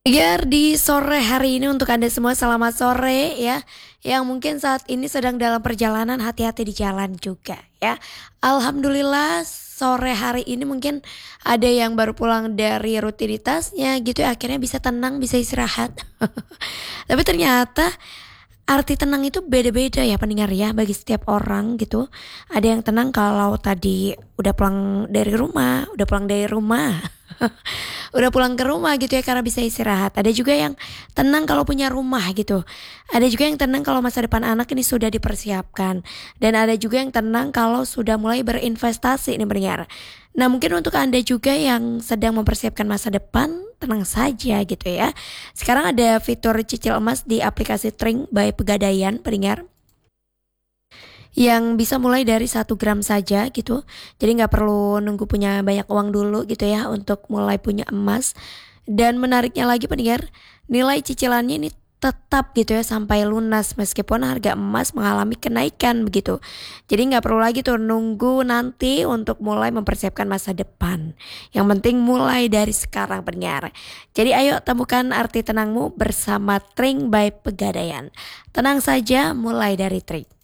Agar di sore hari ini untuk Anda semua selamat sore ya, yang mungkin saat ini sedang dalam perjalanan hati-hati di jalan juga ya. Alhamdulillah sore hari ini mungkin ada yang baru pulang dari rutinitasnya gitu ya, akhirnya bisa tenang, bisa istirahat. Tapi ternyata arti tenang itu beda-beda ya pendengar ya bagi setiap orang gitu. Ada yang tenang kalau tadi udah pulang dari rumah, udah pulang dari rumah. Udah pulang ke rumah gitu ya karena bisa istirahat. Ada juga yang tenang kalau punya rumah gitu. Ada juga yang tenang kalau masa depan anak ini sudah dipersiapkan. Dan ada juga yang tenang kalau sudah mulai berinvestasi nih pendengar. Nah mungkin untuk Anda juga yang sedang mempersiapkan masa depan, tenang saja gitu ya. Sekarang ada fitur cicil emas di aplikasi Trink by Pegadaian pendengar, yang bisa mulai dari 1 gram saja gitu. Jadi nggak perlu nunggu punya banyak uang dulu gitu ya untuk mulai punya emas. Dan menariknya lagi pendengar, nilai cicilannya ini tetap gitu ya sampai lunas meskipun harga emas mengalami kenaikan begitu. Jadi nggak perlu lagi tuh nunggu nanti untuk mulai mempersiapkan masa depan. Yang penting mulai dari sekarang pendengar. Jadi ayo temukan arti tenangmu bersama Trink by Pegadaian. Tenang saja mulai dari Trink.